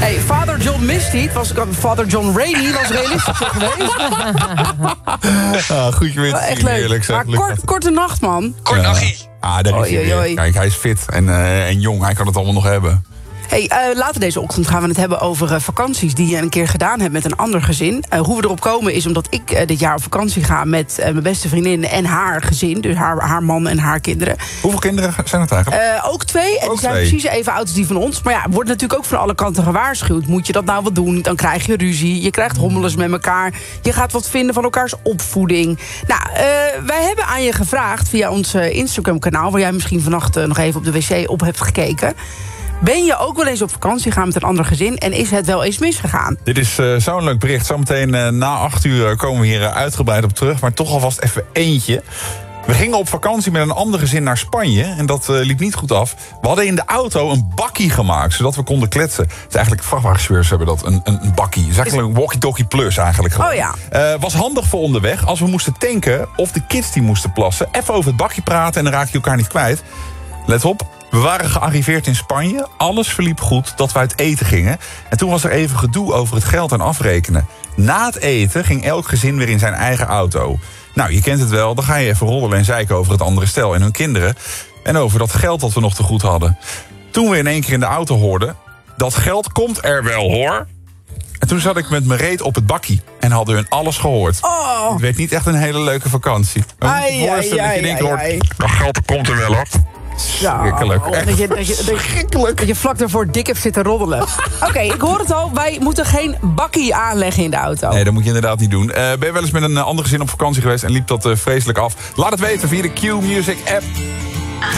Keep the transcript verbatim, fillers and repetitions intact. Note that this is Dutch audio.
Hey, Father John Misty, was, Father John Rainey was realistisch geweest. Ah, goed je weer te Echt zien, leuk. eerlijk zeg. Maar kort, korte nacht, man. Kort nachtie. Ah, daar is Oei, hij oei, weer. oei. Kijk, hij is fit en, uh, en jong. Hij kan het allemaal nog hebben. Hey, uh, later deze ochtend gaan we het hebben over uh, vakanties die je een keer gedaan hebt met een ander gezin. Uh, hoe we erop komen is omdat ik uh, dit jaar op vakantie ga met uh, mijn beste vriendin en haar gezin. Dus haar, haar man en haar kinderen. Hoeveel kinderen zijn het eigenlijk? Uh, ook twee. En Ook die zijn twee. precies even oud als die van ons. Maar ja, wordt natuurlijk ook van alle kanten gewaarschuwd. Moet je dat nou wat doen? Dan krijg je ruzie. Je krijgt hommeles met elkaar. Je gaat wat vinden van elkaars opvoeding. Nou, uh, wij hebben aan je gevraagd via ons uh, Instagram-kanaal, waar jij misschien vannacht uh, nog even op de wc op hebt gekeken. Ben je ook wel eens op vakantie gegaan met een ander gezin en is het wel eens misgegaan? Dit is uh, zo'n leuk bericht. Zometeen uh, na acht uur uh, komen we hier uh, uitgebreid op terug. Maar toch alvast even eentje. We gingen op vakantie met een ander gezin naar Spanje. En dat uh, liep niet goed af. We hadden in de auto een bakkie gemaakt, zodat we konden kletsen. Het is eigenlijk, vrachtwagenchauffeurs hebben dat, een, een, een bakkie. Het is eigenlijk een walkie-talkie plus eigenlijk. Oh ja. Uh, was handig voor onderweg als we moesten tanken of de kids die moesten plassen. Even over het bakkie praten en dan raak je elkaar niet kwijt. Let op. We waren gearriveerd in Spanje. Alles verliep goed tot we uit eten gingen. En toen was er even gedoe over het geld en afrekenen. Na het eten ging elk gezin weer in zijn eigen auto. Nou, je kent het wel. Dan ga je even roddelen en zeiken over het andere stel en hun kinderen. En over dat geld dat we nog te goed hadden. Toen we in één keer in de auto hoorden, dat geld komt er wel, hoor. En toen zat ik met mijn reet op het bakkie. En hadden hun alles gehoord. Oh. Het werd niet echt een hele leuke vakantie. Maar moet je je voorstellen dat je denkt, hoor, dat geld komt er wel, hoor. Schrikkelijk. Ja, dat, je, dat, je, dat, je, dat je vlak daarvoor dik hebt zitten roddelen. Oké, okay, ik hoor het al. Wij moeten geen bakkie aanleggen in de auto. Nee, dat moet je inderdaad niet doen. Uh, ben je wel eens met een ander gezin op vakantie geweest en liep dat uh, vreselijk af? Laat het weten via de Q-Music app.